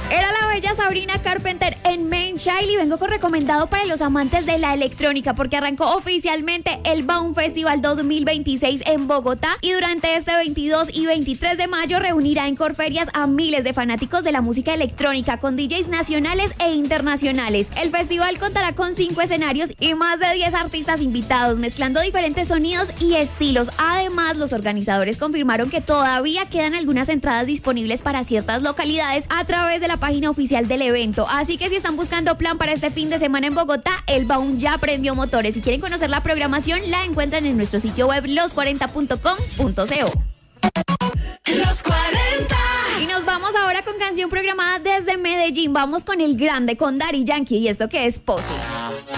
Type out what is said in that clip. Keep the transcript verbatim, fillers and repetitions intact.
Era la bella Sabrina Carpenter en Main Child y vengo con recomendado para los amantes de la electrónica porque arrancó oficialmente el Baum Festival dos mil veintiséis en Bogotá y durante este veintidós y veintitrés de mayo reunirá en Corferias a miles de fanáticos de la música electrónica con D Js nacionales e internacionales. El festival contará con cinco escenarios y más de diez artistas invitados mezclando diferentes sonidos y estilos. Además, los organizadores confirmaron que todavía quedan algunas entradas disponibles para ciertas localidades a través de la página oficial del evento. Así que si están buscando plan para este fin de semana en Bogotá, el Baum ya prendió motores. Si quieren conocer la programación, la encuentran en nuestro sitio web los cuarenta punto com punto co. Los cuarenta. Y nos vamos ahora con canción programada desde Medellín. Vamos con el grande, con Daddy Yankee y esto que es Pose.